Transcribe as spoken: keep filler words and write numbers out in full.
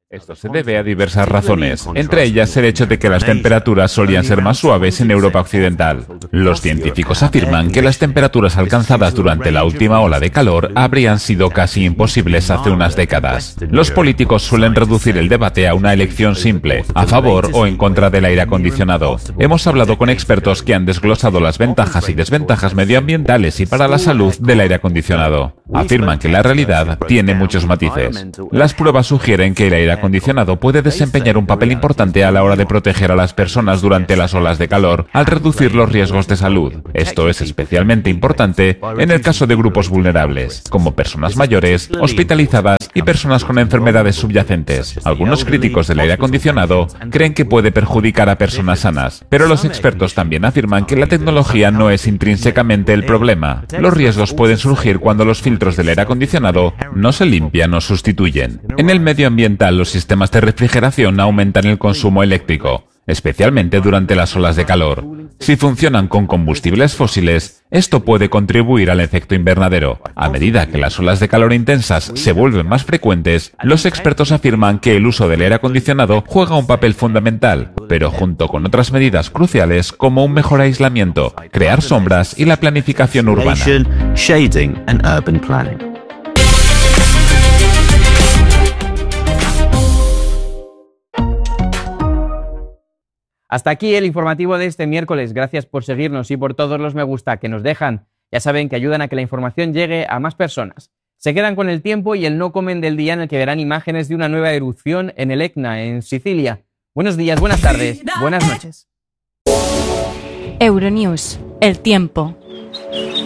Esto se debe a diversas razones, entre ellas el hecho de que las temperaturas solían ser más suaves en Europa occidental. Los científicos afirman que las temperaturas alcanzadas durante la última ola de calor habrían sido casi imposibles hace unas décadas. Los políticos suelen reducir el debate a una elección simple, a favor o en contra del aire acondicionado. Hemos hablado con expertos que han desglosado las ventajas y desventajas medioambientales y para la salud del aire acondicionado. Afirman que la realidad tiene muchos matices. Las pruebas sugieren que el aire acondicionado puede desempeñar un papel importante a la hora de proteger a las personas durante las olas de calor al reducir los riesgos de salud. Esto es especialmente importante en el caso de grupos vulnerables, como personas mayores, hospitalizadas y personas con enfermedades subyacentes. Algunos críticos del aire acondicionado creen que puede perjudicar a personas sanas, pero los expertos también afirman que la tecnología no es intrínsecamente el problema. Los riesgos pueden surgir cuando los filtros del aire acondicionado no se limpian o sustituyen. En el medio ambiental, los sistemas de refrigeración aumentan el consumo eléctrico, especialmente durante las olas de calor. Si funcionan con combustibles fósiles, esto puede contribuir al efecto invernadero. A medida que las olas de calor intensas se vuelven más frecuentes, los expertos afirman que el uso del aire acondicionado juega un papel fundamental, pero junto con otras medidas cruciales como un mejor aislamiento, crear sombras y la planificación urbana. Hasta aquí el informativo de este miércoles. Gracias por seguirnos y por todos los me gusta que nos dejan. Ya saben que ayudan a que la información llegue a más personas. Se quedan con el tiempo y el no comen del día en el que verán imágenes de una nueva erupción en el Etna, en Sicilia. Buenos días, buenas tardes, buenas noches. Euronews, el tiempo.